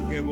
que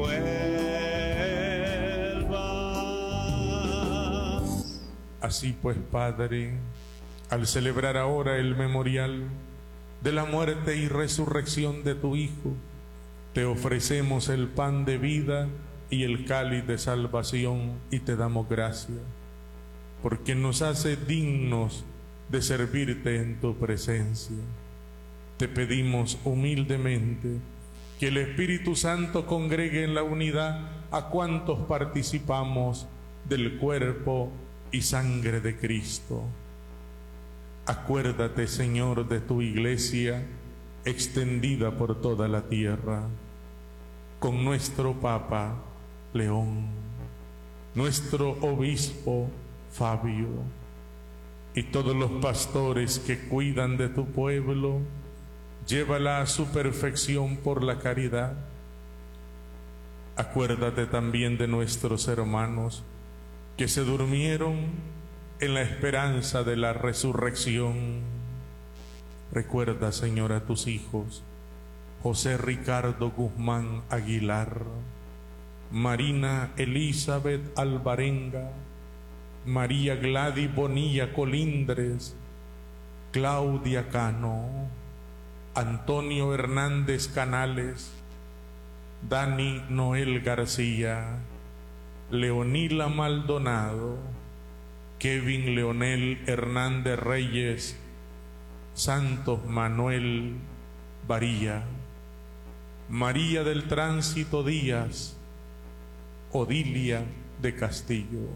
vuelva. Así pues, Padre, al celebrar ahora el memorial de la muerte y resurrección de tu Hijo, te ofrecemos el pan de vida y el cáliz de salvación y te damos gracias, porque nos hace dignos de servirte en tu presencia. Te pedimos humildemente que el Espíritu Santo congregue en la unidad a cuantos participamos del cuerpo y sangre de Cristo. Acuérdate, Señor, de tu Iglesia extendida por toda la tierra, con nuestro Papa León, nuestro Obispo Fabio, y todos los pastores que cuidan de tu pueblo. Llévala a su perfección por la caridad. Acuérdate también de nuestros hermanos que se durmieron en la esperanza de la resurrección. Recuerda, Señor, a tus hijos José Ricardo Guzmán Aguilar, Marina Elizabeth Alvarenga, María Gladys Bonilla Colindres, Claudia Cano, Antonio Hernández Canales, Dani Noel García, Leonila Maldonado, Kevin Leonel Hernández Reyes, Santos Manuel Varía, María del Tránsito Díaz, Odilia de Castillo,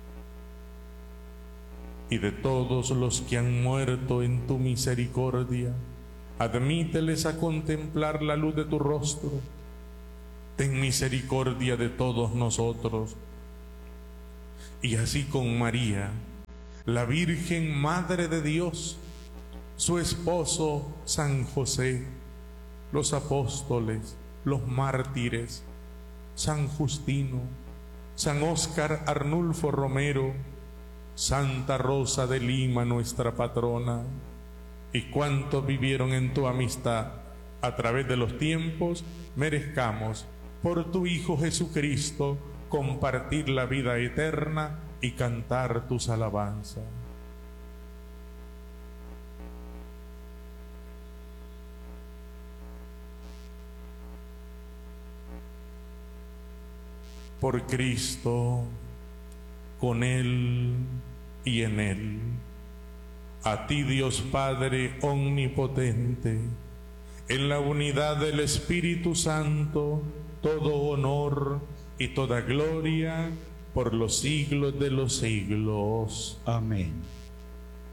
y de todos los que han muerto en tu misericordia, admíteles a contemplar la luz de tu rostro. Ten misericordia de todos nosotros. Y así con María, la Virgen Madre de Dios, su esposo San José, los apóstoles, los mártires, San Justino, San Óscar Arnulfo Romero, Santa Rosa de Lima, nuestra patrona, y cuantos vivieron en tu amistad a través de los tiempos, merezcamos por tu Hijo Jesucristo compartir la vida eterna y cantar tus alabanzas. Por Cristo, con Él y en Él, a ti, Dios Padre omnipotente, en la unidad del Espíritu Santo, todo honor y toda gloria por los siglos de los siglos. Amén.